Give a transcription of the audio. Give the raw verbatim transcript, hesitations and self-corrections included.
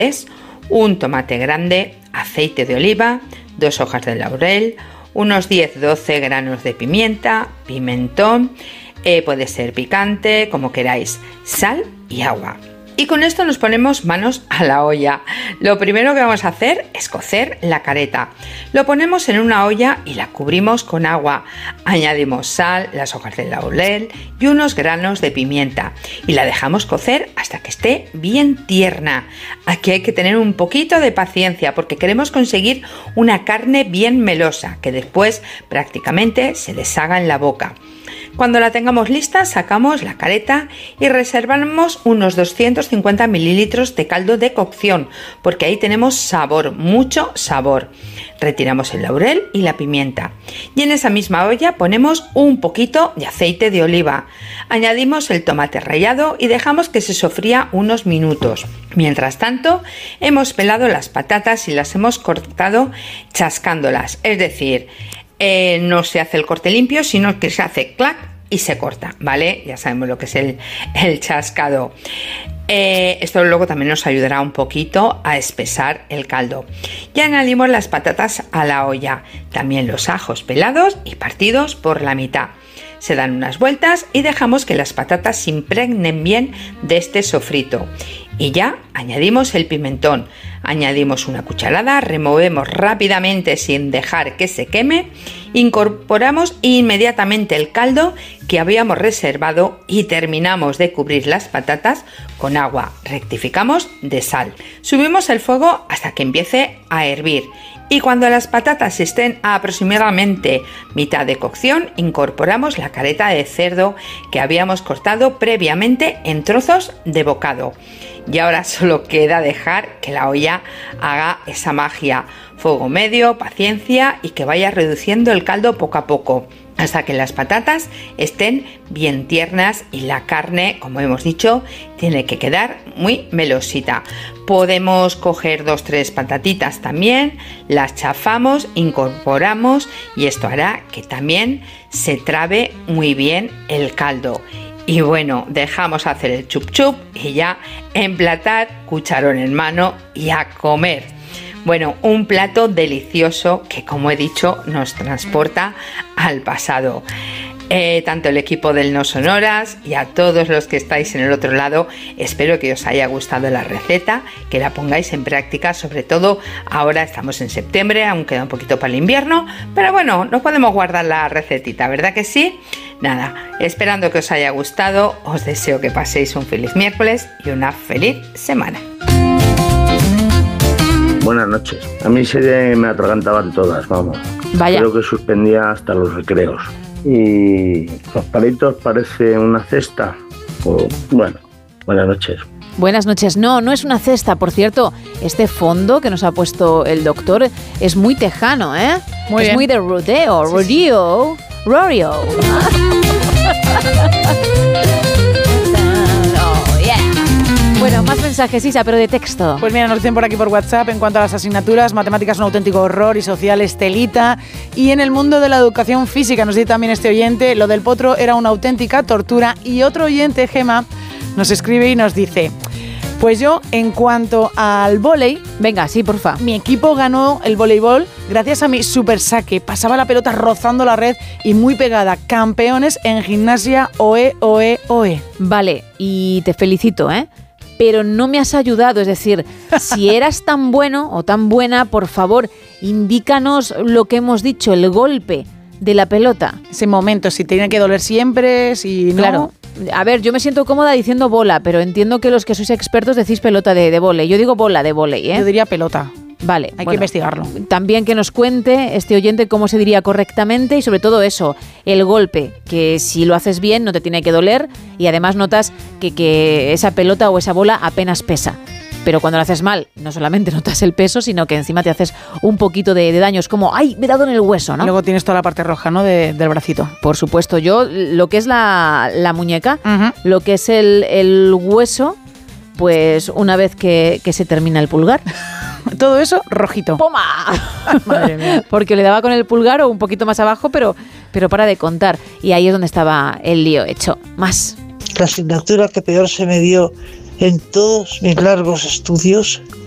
es un tomate grande, aceite de oliva, dos hojas de laurel, unos diez doce granos de pimienta, pimentón, eh, puede ser picante, como queráis, sal y agua. Y con esto nos ponemos manos a la olla. Lo primero que vamos a hacer es cocer la careta. Lo ponemos en una olla y la cubrimos con agua. Añadimos sal, las hojas de laurel y unos granos de pimienta. Y la dejamos cocer hasta que esté bien tierna. Aquí hay que tener un poquito de paciencia porque queremos conseguir una carne bien melosa que después prácticamente se deshaga en la boca. Cuando la tengamos lista, sacamos la careta y reservamos unos doscientos cincuenta mililitros de caldo de cocción, porque ahí tenemos sabor, mucho sabor. Retiramos el laurel y la pimienta. Y en esa misma olla ponemos un poquito de aceite de oliva. Añadimos el tomate rallado y dejamos que se sofría unos minutos. Mientras tanto, hemos pelado las patatas y las hemos cortado chascándolas, es decir, Eh, no se hace el corte limpio, sino que se hace clac y se corta, ¿vale? Ya sabemos lo que es el, el chascado. Eh, esto luego también nos ayudará un poquito a espesar el caldo. Y añadimos las patatas a la olla, también los ajos pelados y partidos por la mitad. Se dan unas vueltas y dejamos que las patatas se impregnen bien de este sofrito. Y ya añadimos el pimentón, añadimos una cucharada, removemos rápidamente sin dejar que se queme, incorporamos inmediatamente el caldo que habíamos reservado y terminamos de cubrir las patatas con agua, rectificamos de sal. Subimos el fuego hasta que empiece a hervir. Y cuando las patatas estén a aproximadamente mitad de cocción, incorporamos la careta de cerdo que habíamos cortado previamente en trozos de bocado. Y ahora solo queda dejar que la olla haga esa magia. Fuego medio, paciencia y que vaya reduciendo el caldo poco a poco, hasta que las patatas estén bien tiernas y la carne, como hemos dicho, tiene que quedar muy melosita. Podemos coger dos tres patatitas también, las chafamos, incorporamos y esto hará que también se trabe muy bien el caldo. Y bueno, dejamos hacer el chup chup y ya emplatar, cucharón en mano y a comer. Bueno, un plato delicioso que, como he dicho, nos transporta al pasado. Eh, tanto el equipo del No Sonoras y a todos los que estáis en el otro lado, espero que os haya gustado la receta, que la pongáis en práctica, sobre todo ahora estamos en septiembre, aún queda un poquito para el invierno, pero bueno, no podemos guardar la recetita, ¿verdad que sí? Nada, esperando que os haya gustado, os deseo que paséis un feliz miércoles y una feliz semana. Buenas noches. A mí se me atragantaban todas, vamos. Vaya. Creo que suspendía hasta los recreos. Y los palitos parece una cesta. O, bueno, buenas noches. Buenas noches. No, no es una cesta, por cierto. Este fondo que nos ha puesto el doctor es muy tejano, ¿eh? Muy es bien. muy de rodeo, Sí, rodeo, rodeo. Bueno, más mensajes, Isa, pero de texto. Pues mira, nos dicen por aquí por WhatsApp, en cuanto a las asignaturas, matemáticas un auténtico horror y sociales telita. Y en el mundo de la educación física, nos dice también este oyente, lo del potro era una auténtica tortura. Y otro oyente, Gema, nos escribe y nos dice, pues yo, en cuanto al vóley, venga, sí, porfa. Mi equipo ganó el voleibol gracias a mi super saque. Pasaba la pelota rozando la red y muy pegada. Campeones en gimnasia, oe, oe, oe. Vale, y te felicito, ¿eh? Pero no me has ayudado, es decir, si eras tan bueno o tan buena, por favor, indícanos lo que hemos dicho, el golpe de la pelota. Ese momento, si tiene que doler siempre, si no... Claro. A ver, yo me siento cómoda diciendo bola, pero entiendo que los que sois expertos decís pelota de, de vóley. Yo digo bola de vóley, ¿eh? Yo diría pelota. Vale. Hay bueno, que investigarlo. También que nos cuente este oyente cómo se diría correctamente y sobre todo eso, el golpe, que si lo haces bien no te tiene que doler y además notas que, que esa pelota o esa bola apenas pesa. Pero cuando lo haces mal, no solamente notas el peso, sino que encima te haces un poquito de, de daño. Es como, ¡ay, me he dado en el hueso!, ¿no? Luego tienes toda la parte roja, ¿no?, de, del bracito. Por supuesto. Yo, lo que es la, la muñeca, Uh-huh. lo que es el, el hueso, pues una vez que, que se termina el pulgar... Todo eso rojito. ¡Poma! Madre mía. Porque le daba con el pulgar o un poquito más abajo, pero, pero para de contar. Y ahí es donde estaba el lío hecho. Más. La asignatura que peor se me dio en todos mis largos estudios